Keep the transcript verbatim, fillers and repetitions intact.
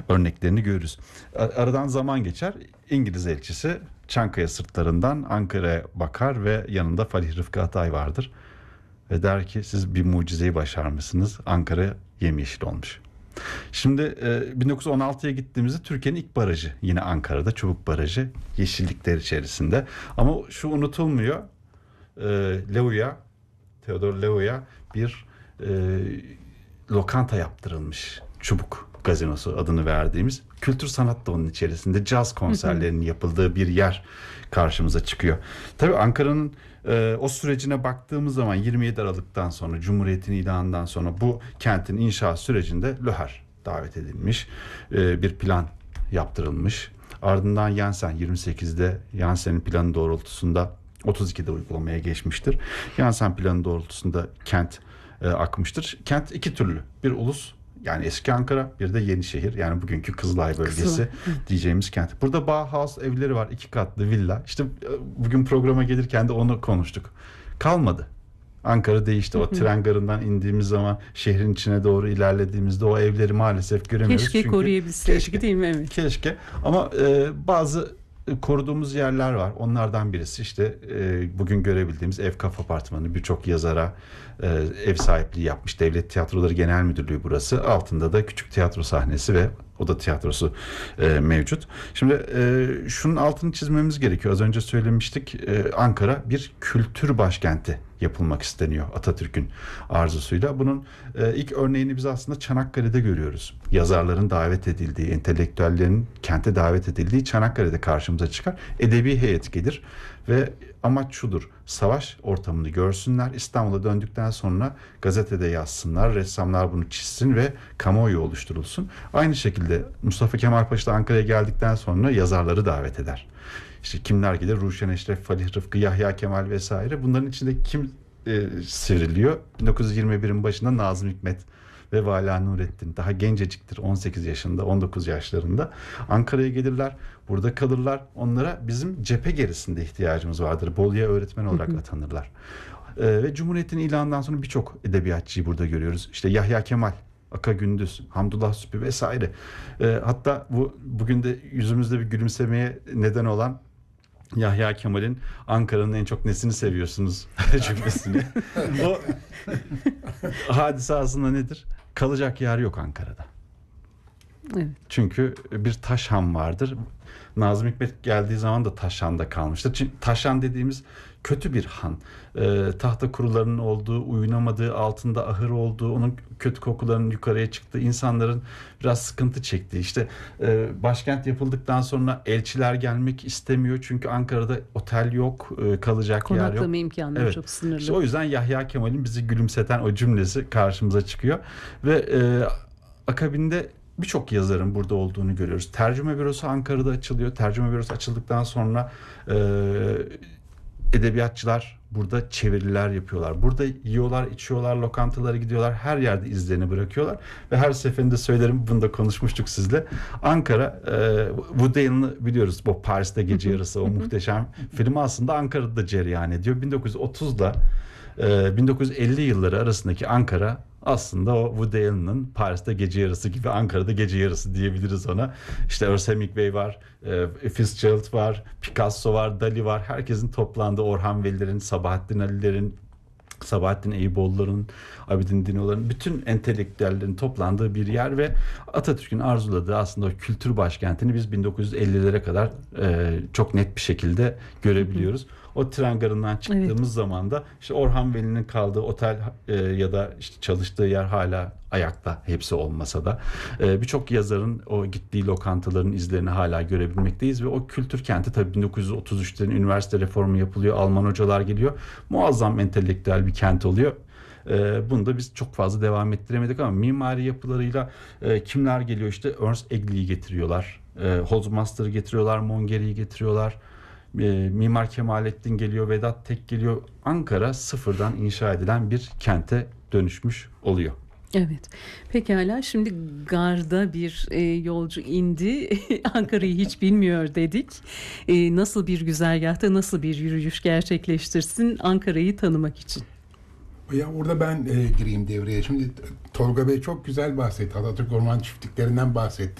örneklerini görürüz. Aradan zaman geçer. İngiliz elçisi Çankaya sırtlarından Ankara'ya bakar ve yanında Falih Rıfkı Atay vardır. Ve der ki siz bir mucizeyi başarmışsınız. Ankara yemyeşil olmuş. Şimdi bin dokuz yüz on altıya gittiğimizde Türkiye'nin ilk barajı yine Ankara'da, Çubuk Barajı, yeşillikler içerisinde. Ama şu unutulmuyor. Leu'ya, Theodor Leu'ya bir e, lokanta yaptırılmış. Çubuk Gazinosu adını verdiğimiz. Kültür sanat da onun içerisinde. Caz konserlerinin yapıldığı bir yer karşımıza çıkıyor. Tabii Ankara'nın e, o sürecine baktığımız zaman yirmi yedi Aralık'tan sonra, Cumhuriyet'in ilanından sonra bu kentin inşaat sürecinde Löher davet edilmiş. E, bir plan yaptırılmış. Ardından Yansen yirmi sekizde Yansen'in planı doğrultusunda otuz ikide uygulamaya geçmiştir. Yansen planı doğrultusunda kent e, akmıştır. Kent iki türlü. Bir ulus, yani eski Ankara, bir de Yenişehir, yani bugünkü Kızılay bölgesi Kızılay. diyeceğimiz kent. Burada Bauhaus evleri var, iki katlı villa. İşte bugün programa gelirken de onu konuştuk. Kalmadı. Ankara değişti. O tren garından indiğimiz zaman şehrin içine doğru ilerlediğimizde o evleri maalesef göremiyoruz. Keşke Çünkü koruyabilseydik, keşke, değil mi? Evet. Keşke. Ama e, bazı koruduğumuz yerler var. Onlardan birisi işte e, bugün görebildiğimiz Ev Kaf Apartmanı. Birçok yazara e, ev sahipliği yapmış. Devlet Tiyatroları Genel Müdürlüğü burası. Altında da küçük tiyatro sahnesi ve oda tiyatrosu e, mevcut. Şimdi e, şunun altını çizmemiz gerekiyor. Az önce söylemiştik. E, Ankara bir kültür başkenti yapılmak isteniyor Atatürk'ün arzusuyla. Bunun e, ilk örneğini biz aslında Çanakkale'de görüyoruz. Yazarların davet edildiği, entelektüellerin kente davet edildiği Çanakkale'de karşımıza çıkar. Edebi heyet gelir ve amaç şudur: savaş ortamını görsünler. İstanbul'a döndükten sonra gazetede yazsınlar, ressamlar bunu çizsin ve kamuoyu oluşturulsun. Aynı şekilde Mustafa Kemal Paşa da Ankara'ya geldikten sonra yazarları davet eder. İşte kimler gelir? Ruşen Eşref, Falih Rıfkı, Yahya Kemal vesaire. Bunların içinde kim e, sivriliyor? bin dokuz yüz yirmi birin başında Nazım Hikmet ve Vala Nurettin. Daha genceciktir. on sekiz yaşında, on dokuz yaşlarında. Ankara'ya gelirler. Burada kalırlar. Onlara bizim cephe gerisinde ihtiyacımız vardır. Bolu'ya öğretmen olarak atanırlar. E, ve Cumhuriyet'in ilanından sonra birçok edebiyatçıyı burada görüyoruz. İşte Yahya Kemal, Aka Gündüz, Hamdullah Sübhi vesaire. E, hatta bu bugün de yüzümüzde bir gülümsemeye neden olan Yahya Kemal'in Ankara'nın en çok nesini seviyorsunuz cümlesini. O hadise aslında nedir? Kalacak yer yok Ankara'da. Evet. Çünkü bir Taşhan vardır. Nazım Hikmet geldiği zaman da Taşhan'da kalmıştır. Çünkü Taşhan dediğimiz kötü bir han. E, tahta kurularının olduğu, uyunamadığı, altında ahır olduğu, onun kötü kokularının yukarıya çıktığı, insanların biraz sıkıntı çektiği. İşte e, başkent yapıldıktan sonra elçiler gelmek istemiyor. Çünkü Ankara'da otel yok, e, kalacak yer yok. Konaklama imkanları evet. çok sınırlı. İşte o yüzden Yahya Kemal'in bizi gülümseten o cümlesi karşımıza çıkıyor. Ve e, akabinde birçok yazarın burada olduğunu görüyoruz. Tercüme bürosu Ankara'da açılıyor. Tercüme bürosu açıldıktan sonra e, edebiyatçılar burada çeviriler yapıyorlar. Burada yiyorlar, içiyorlar, lokantalara gidiyorlar. Her yerde izlerini bırakıyorlar. Ve her seferinde söylerim, bunu da konuşmuştuk sizle. Ankara, e, Woody Allen'ı biliyoruz. Bu Paris'te Gece Yarısı, o muhteşem filmi aslında Ankara'da da cereyan ediyor. bin dokuz yüz otuzla e, bin dokuz yüz elli yılları arasındaki Ankara aslında o Woody Allen'ın Paris'te Gece Yarısı gibi Ankara'da Gece Yarısı diyebiliriz ona. İşte Ernest Hemingway var, e, Fitzgerald var, Picasso var, Dali var. Herkesin toplandığı, Orhan Veli'lerin, Sabahattin Ali'lerin, Sabahattin Eyüboğulları'nın, Abidin Dinoğulları'nın, bütün entelektüellerin toplandığı bir yer ve Atatürk'ün arzuladığı aslında o kültür başkentini biz bin dokuz yüz ellilere kadar e, çok net bir şekilde görebiliyoruz. O tren garından çıktığımız evet. zaman da işte Orhan Veli'nin kaldığı otel e, ya da işte çalıştığı yer hala ayakta, hepsi olmasa da e, birçok yazarın o gittiği lokantaların izlerini hala görebilmekteyiz ve o kültür kenti tabii bin dokuz yüz otuz üçlerin üniversite reformu yapılıyor, Alman hocalar geliyor, muazzam entelektüel bir kent oluyor. E, bunu da biz çok fazla devam ettiremedik ama mimari yapılarıyla e, kimler geliyor? İşte Ernst Egli'yi getiriyorlar, e, Holzmaster'ı getiriyorlar, Mongeri'yi getiriyorlar. E, Mimar Kemalettin geliyor, Vedat Tek geliyor. Ankara sıfırdan inşa edilen bir kente dönüşmüş oluyor. Evet. Pekala, şimdi garda bir e, yolcu indi. Ankara'yı hiç bilmiyor dedik. E, nasıl bir güzergahta nasıl bir yürüyüş gerçekleştirsin Ankara'yı tanımak için? Ya orada ben e, gireyim devreye. Şimdi Tolga Bey çok güzel bahsetti. Atatürk Orman Çiftliklerinden bahsetti.